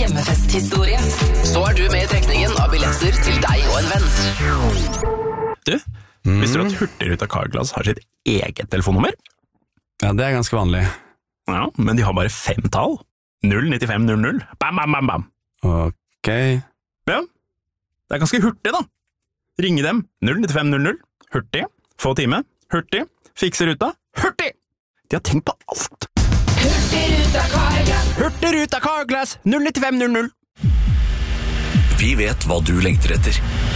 hjemmefesthistorie. Så du med I trekningen av billetter til deg og en venn. Du, visste du at Hurtigruta Carglass har sitt eget telefonnummer? Ja, det ganske vanlig. Ja, men de har bare 5 tall. 09500. Bam, bam, bam, bam. Ok. Ja, det ganske hurtig da. Ringe dem 09500. Hurtig. Få time. Hurtig. Fikse ruta. Hurtig! De har tenkt på alt. Hurtigruta Carglass. Hurtigruta Carglass 09500. Vi vet hva du lengter etter.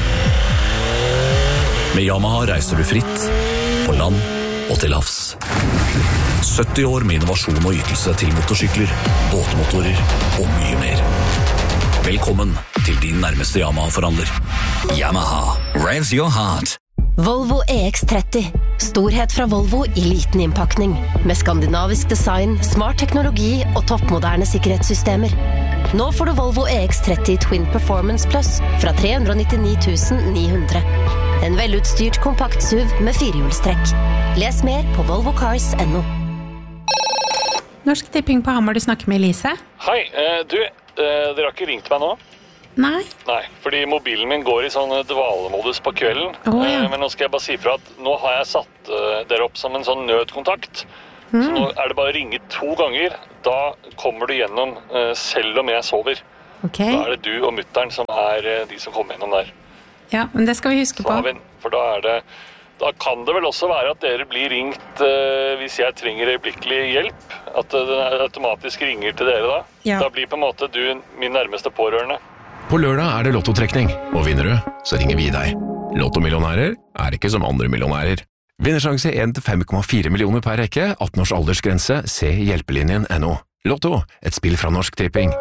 Med Yamaha reiser du fritt, på land og til havs. 70 år med innovasjon og ytelse til motorsykler, båtmotorer og mye mer. Velkommen til din nærmeste Yamaha-forhandler. Yamaha, raise your heart. Volvo EX30. Storhet fra Volvo I liten innpakning. Med skandinavisk design, smart teknologi og toppmoderne sikkerhetssystemer. Nå får du Volvo EX30 Twin Performance Plus fra 399 900. En velutstyrt kompakt SUV med 4-hjulstrekk. Les mer på volvocars.no. Norsk Tipping på Hamar, du snakker med Elise. Hei, dere har ikke ringt meg nå? Nei. Nei, fordi mobilen min går I sånn dvalemodus på kvelden. Ja. Men nå skal jeg bare si fra at nå har jeg satt dere opp som en sånn nødkontakt. Så nå det bare å ringe 2 ganger. Da kommer du gjennom selv om jeg sover. Ok. Da det du og mutteren som de som kommer gjennom der. Ja, men det skal vi huske på. For da kan det vel også være at dere blir ringt hvis jeg trenger øyeblikkelig hjelp. At den automatisk ringer til dere da. Ja. Da blir på en måte du min nærmeste pårørende. På lørdag det lottotrekning, og vinner du, så ringer vi deg. Lottomillionærer ikke som andre millionærer. Vinnersjanse 1-5,4 millioner per rekke, 18 års aldersgrense, se hjelpelinjen.no. Lotto, et spill fra Norsk Tipping.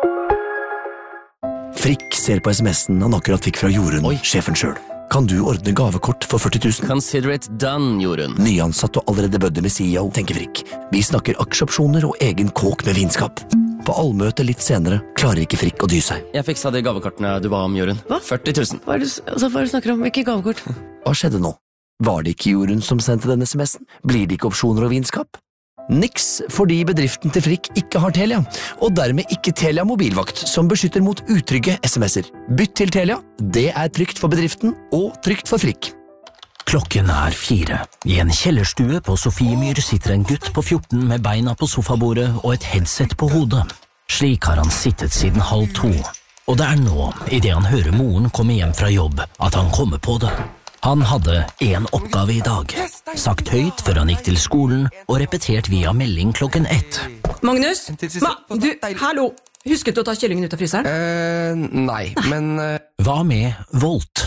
Frikk ser på SMS-en han akkurat fikk fra Jorunn, sjefen selv. Kan du ordne gavekort for 40 000? Consider it done, Jorunn. Nyansatt og allerede bødde med CEO, tenker Frikk. Vi snakker aksjeopsjoner og egen kåk med vinskap. På allmøte litt senere klarer ikke Frikk å dy seg. Jeg fiksa de gavekortene du ba om, Jorunn. Hva? 40 000. Hva du snakker om? Ikke gavekort. Hva skjedde nå? Var det ikke Jorunn som sendte denne SMS-en? Blir det ikke opsjoner og vinskap? Niks, fordi bedriften til Frikk ikke har Telia, og dermed ikke Telia mobilvakt, som beskytter mot utrygge SMS-er. Bytt til Telia, det trygt for bedriften og trygt for Frikk. Klokken 4. I en kjellerstue på Sofiemyr sitter en gutt på 14 med beina på sofabordet og et headset på hodet. Slik har han sittet siden 1:30, og det nå, I det han hører moren komme hjem fra jobb, at han kommer på det. Han hadde en oppgave I dag, sagt høyt før han gikk til skolen og repetert via melding klokken 1. Magnus? Hallo! Husket du å ta kyllingen ut av fryseren? Nei, men... Hva med Volt?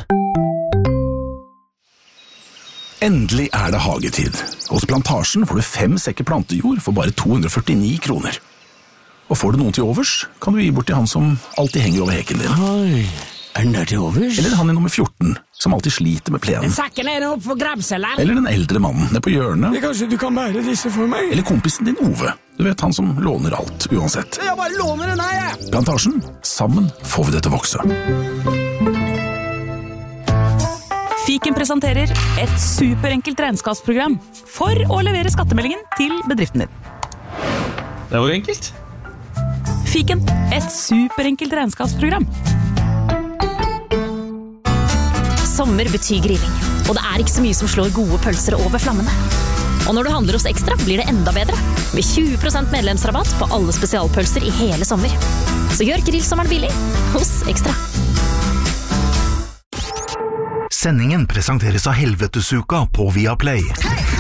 Endelig det hagetid. Hos Plantasjen får du 5 sekker plantejord for bare 249 kroner. Og får du noen til overs, kan du gi bort til han som alltid henger over heken din. Oi, den der til overs? Eller han I nummer 14, som alltid sliter med plenen. Sakken opp for grabselen. Eller den eldre mannen nede på hjørnet. Kanskje du kan bære disse for meg? Eller kompisen din Ove. Du vet han som låner alt, uansett. Jeg bare låner den her, jeg! Plantasjen, sammen får vi det til å vokse. Fiken presenterer et superenkelt regnskapsprogram for å levere skattemeldingen til bedriften din. Det var enkelt. Fiken, et superenkelt regnskapsprogram. Sommer betyr grilling, og det ikke så mye som slår gode pølser over flammene. Og når du handler hos Ekstra, blir det enda bedre. Med 20% medlemsrabatt på alle spesialpølser I hele sommer. Så gjør grillsommeren billig hos Ekstra. Sendingen presenteres av Helvetesuka på Viaplay.